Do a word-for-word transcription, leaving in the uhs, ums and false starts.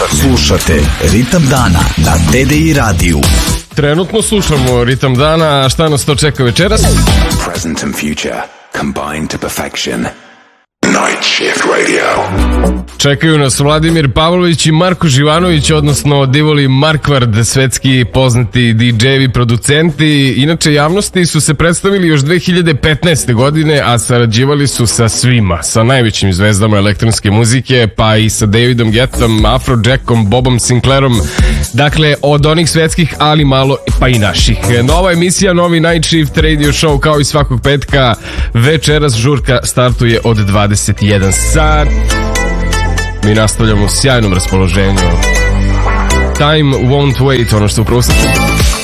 Slušate Ritam dana na T D I radiju. Trenutno slušamo Ritam dana, a šta nas to čeka večeras? Present and future combined to perfection. Night Shift Radio. Čekaju nas Vladimir Pavlović i Marko Živanović, odnosno Divoli Markvard, svetski poznati di džejevi, producenti. Inače, javnosti su se predstavili još dve hiljade petnaeste. godine, a sarađivali su sa svima, sa najvećim zvezdama elektronske muzike, pa i sa Davidom Guettom, Afrojackom, Bobom Sinclairom. Dakle, od onih svetskih, ali malo pa i naših. Nova emisija, novi Night Shift Radio Show, kao i svakog petka. Večeras žurka startuje od dvadeset jedan sat. Mi nastavljamo u sjajnom raspoloženju. Time won't wait, ono što upravo sam...